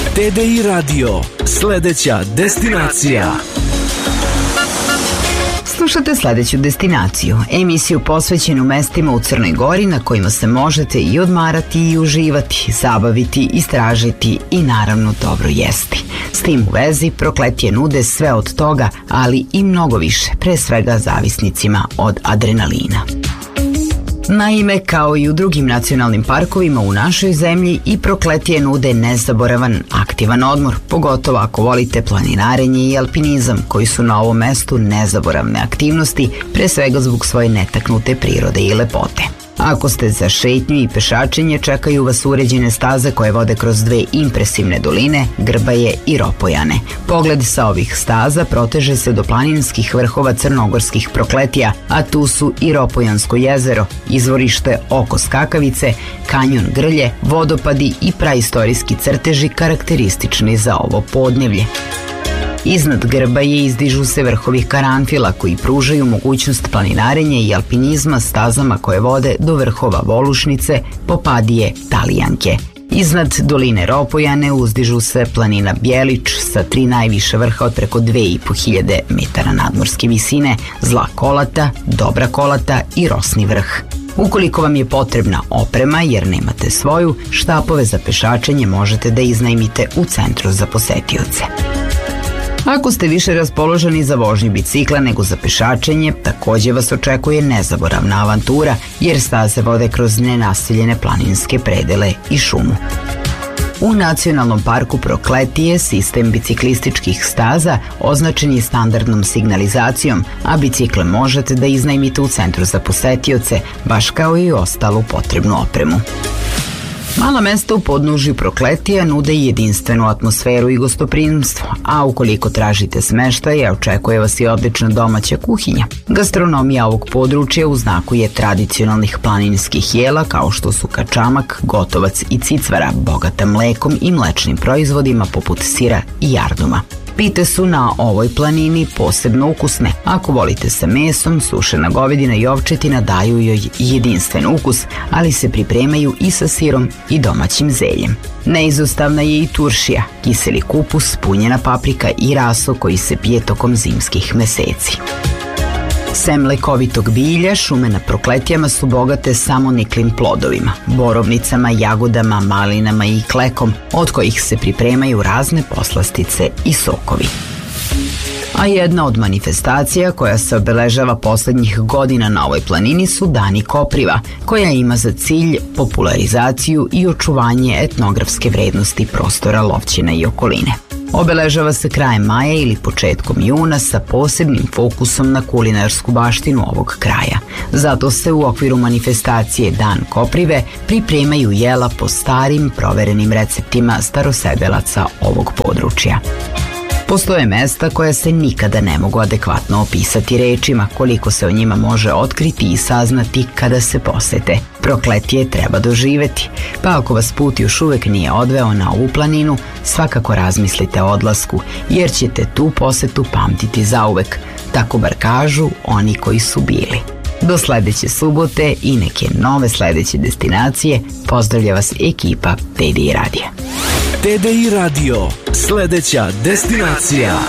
TDI Radio, sledeća destinacija. Slušate sledeću destinaciju, emisiju posvećenu mestima u Crnoj Gori na kojima se možete i odmarati i uživati, zabaviti, istražiti i naravno dobro jesti. S tim u vezi Prokletije nude sve od toga, ali i mnogo više, pre svega zavisnicima od adrenalina. Naime, kao i u drugim nacionalnim parkovima u našoj zemlji, i Prokletije nude nezaboravan, aktivan odmor, pogotovo ako volite planinarenje i alpinizam, koji su na ovom mestu nezaboravne aktivnosti, pre svega zbog svoje netaknute prirode i lepote. Ako ste za šetnju i pešačenje, čekaju vas uređene staze koje vode kroz dve impresivne doline, Grbaje i Ropojane. Pogled sa ovih staza proteže se do planinskih vrhova crnogorskih Prokletija, a tu su i Ropojansko jezero, izvorište Oko Skakavice, kanjon Grlje, vodopadi i praistorijski crteži karakteristični za ovo podneblje. Iznad Grbaje izdižu se vrhovi karanfila koji pružaju mogućnost planinarenja i alpinizma stazama koje vode do vrhova Volušnice, Popadije, Talijanke. Iznad doline Ropojane uzdižu se planina Bjelić sa 3 najviše vrha od preko 2500 metara nadmorske visine, Zla Kolata, Dobra Kolata i Rosni vrh. Ukoliko vam je potrebna oprema jer nemate svoju, štapove za pešačenje možete da iznajmite u centru za posetioce. Ako ste više raspoloženi za vožnju bicikla nego za pešačenje, takođe vas očekuje nezaboravna avantura jer staze vode kroz nenaseljene planinske predele i šumu. U Nacionalnom parku Prokletije sistem biciklističkih staza označen je standardnom signalizacijom, a bicikle možete da iznajmite u centru za posetioce, baš kao i ostalu potrebnu opremu. Mala mesta u podnožju Prokletija nude jedinstvenu atmosferu i gostoprimstvo, a ukoliko tražite smeštaj, očekuje vas i odlična domaća kuhinja. Gastronomija ovog područja u znaku je tradicionalnih planinskih jela kao što su kačamak, gotovac i cicvara, bogata mlekom i mlečnim proizvodima poput sira i jarduma. Pite su na ovoj planini posebno ukusne. Ako volite sa mesom, sušena govedina i ovčetina daju joj jedinstven ukus, ali se pripremaju i sa sirom i domaćim zeljem. Neizostavna je i turšija, kiseli kupus, punjena paprika i raso koji se pije tokom zimskih meseci. Sem lekovitog bilja, šume na Prokletijama su bogate samoniklim plodovima, borovnicama, jagodama, malinama i klekom, od kojih se pripremaju razne poslastice i sokovi. A jedna od manifestacija koja se obeležava poslednjih godina na ovoj planini su Dani kopriva, koja ima za cilj popularizaciju i očuvanje etnografske vrednosti prostora Lovćena i okoline. Obeležava se krajem maja ili početkom juna sa posebnim fokusom na kulinarsku baštinu ovog kraja. Zato se u okviru manifestacije Dan koprive pripremaju jela po starim, proverenim receptima starosedelaca ovog područja. Postoje mesta koja se nikada ne mogu adekvatno opisati rečima, koliko se o njima može otkriti i saznati kada se posete. Prokletije treba doživeti, pa ako vas put još uvek nije odveo na ovu planinu, svakako razmislite o odlasku, jer ćete tu posetu pamtiti zauvek, tako bar kažu oni koji su bili. Do sledeće subote i neke nove sledeće destinacije, pozdravlja vas ekipa TDI Radija. TDI Radio, sledeća destinacija.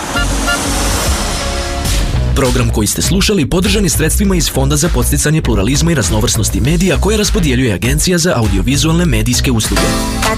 Program koji ste slušali podržan je sredstvima iz Fonda za podsticanje pluralizma i raznovrsnosti medija koje raspodjeljuje Agencija za audiovizualne medijske usluge.